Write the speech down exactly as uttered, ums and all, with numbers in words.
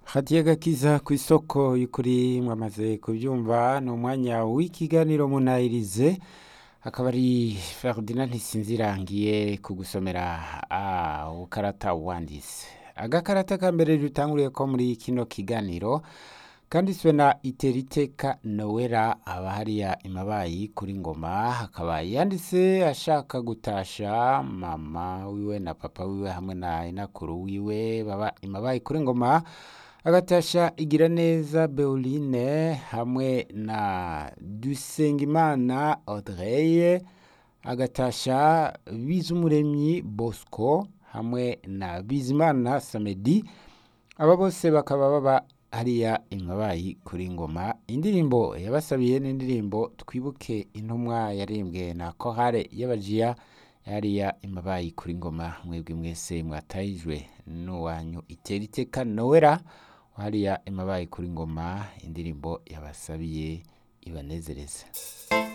hadiye gakiza ku isoko y'ukuri mwamaze kubyumva ni umwanya w'ikiganiro munayirize akaba ari Ferdinand Ntisinzirangiye kugusomera ah, ukarata wanditse agakarata ka mbere dutanguriye ko muri kino kiganiro kanditswe na Iteriteka Noella aba hariya imabayi kuri ngoma akaba yanditse ashaka gutasha mama wiwe na papa wiwe hamwe na inakuru wiwe baba imabayi kuri ngoma agatasha igira neza Beoline hamwe na Dusengimana Audrey agatasha Bizumuremyi Bosco hamwe na Bizimana Samedi aba bose bakaba baba hariya imabayi kuri ngoma indirimbo yabasabiye n'indirimbo twibuke intumwa yarimbwe na kohare y'abajiya hariya imabayi kuri ngoma mwebwe mwese mwatayijwe n'uwanyu Iteriteka Noella hariya imabayi kuri ngoma indirimbo yabasabiye ibanezereza.